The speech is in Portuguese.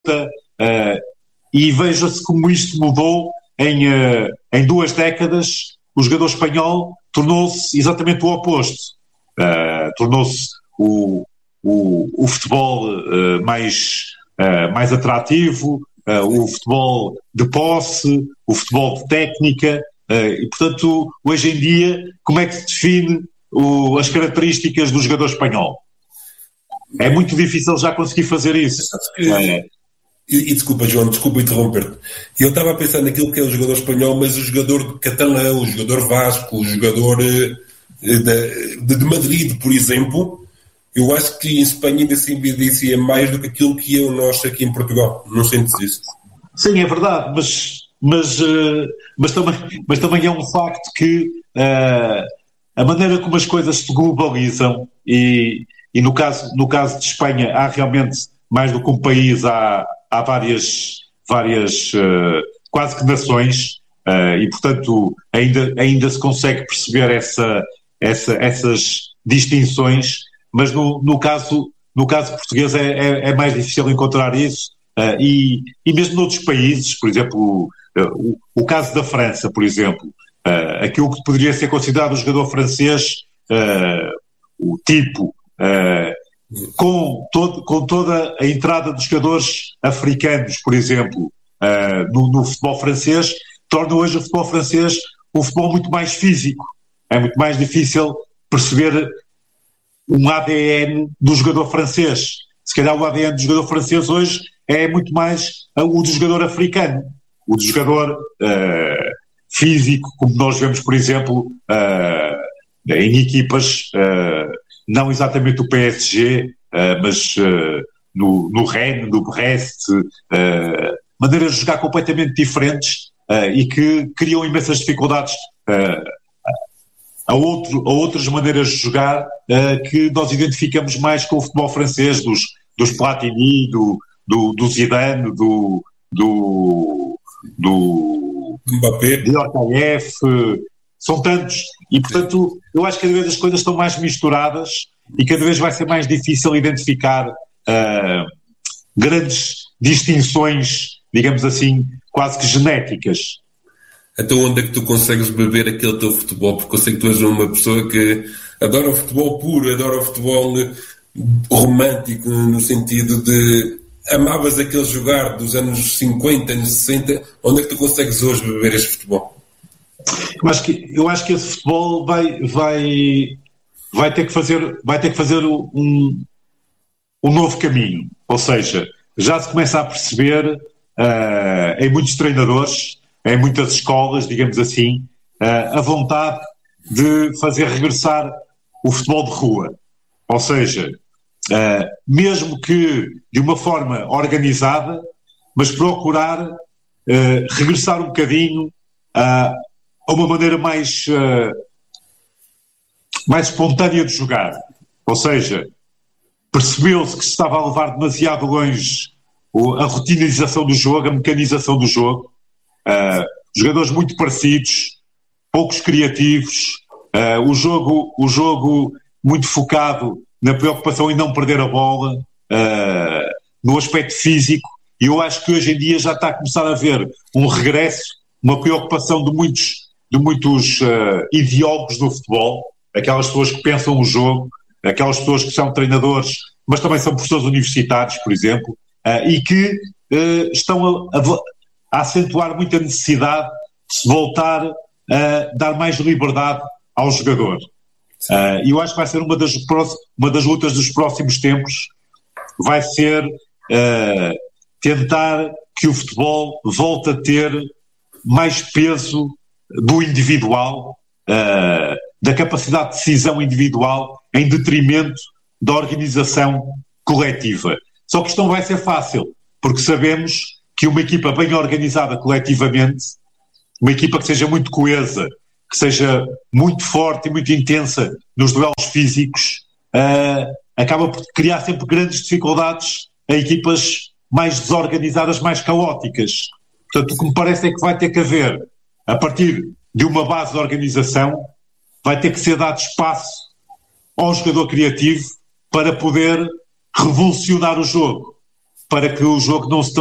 e veja-se como isto mudou em 2 décadas. O jogador espanhol tornou-se exatamente o oposto. Tornou-se o futebol mais atrativo, o futebol de posse, o futebol de técnica, e portanto hoje em dia como é que se define as características do jogador espanhol? É muito difícil já conseguir fazer isso. E desculpa, João, desculpa interromper-te. Eu estava a pensar naquilo que é o jogador espanhol, mas o jogador catalão, o jogador vasco, o jogador de Madrid, por exemplo, eu acho que em Espanha ainda se evidencia mais do que aquilo que é o nosso aqui em Portugal. Não sentes isso? Sim, é verdade, mas também é um facto que a maneira como as coisas se globalizam e no caso de Espanha há realmente mais do que um país, há várias quase que nações, e portanto ainda se consegue perceber essas distinções, mas no caso português é mais difícil encontrar isso, e mesmo noutros países, por exemplo, o caso da França, por exemplo, aquilo que poderia ser considerado o jogador francês, o tipo, com toda a entrada dos jogadores africanos, por exemplo, no futebol francês, torna hoje o futebol francês um futebol muito mais físico. É muito mais difícil perceber um ADN do jogador francês. Se calhar o ADN do jogador francês hoje é muito mais o do jogador africano, o do jogador físico, como nós vemos, por exemplo, em equipas, não exatamente o PSG, mas no Rennes, no Brest, maneiras de jogar completamente diferentes, e que criam imensas dificuldades a outras maneiras de jogar, que nós identificamos mais com o futebol francês, dos Platini, do Zidane, do Mbappé, de Ortaef, são tantos, e portanto eu acho que cada vez as coisas estão mais misturadas e cada vez vai ser mais difícil identificar grandes distinções, digamos assim, quase que genéticas. Então onde é que tu consegues beber aquele teu futebol? Porque eu sei que tu és uma pessoa que adora o futebol puro, adora o futebol romântico, no sentido de amavas aquele jogar dos anos 50, anos 60. Onde é que tu consegues hoje beber este futebol? Eu acho que esse futebol vai ter que fazer um novo caminho. Ou seja, já se começa a perceber em muitos treinadores, em muitas escolas, digamos assim, a vontade de fazer regressar o futebol de rua. Ou seja, mesmo que de uma forma organizada, mas procurar regressar um bocadinho a uma maneira mais espontânea de jogar. Ou seja, percebeu-se que se estava a levar demasiado longe a rotinização do jogo, a mecanização do jogo, jogadores muito parecidos, poucos criativos, o jogo muito focado na preocupação em não perder a bola, no aspecto físico, e eu acho que hoje em dia já está a começar a haver um regresso, uma preocupação de muitos ideólogos do futebol, aquelas pessoas que pensam o jogo, aquelas pessoas que são treinadores, mas também são professores universitários, por exemplo, e que estão a acentuar muito a necessidade de se voltar a dar mais liberdade ao jogador. E eu acho que vai ser uma das lutas dos próximos tempos, vai ser tentar que o futebol volte a ter mais peso do individual, da capacidade de decisão individual, em detrimento da organização coletiva. Só que isto não vai ser fácil, porque sabemos que uma equipa bem organizada coletivamente, uma equipa que seja muito coesa, que seja muito forte e muito intensa nos duelos físicos, acaba por criar sempre grandes dificuldades a equipas mais desorganizadas, mais caóticas. Portanto, o que me parece é que vai ter que haver, a partir de uma base de organização, vai ter que ser dado espaço ao jogador criativo para poder revolucionar o jogo. para que o jogo não se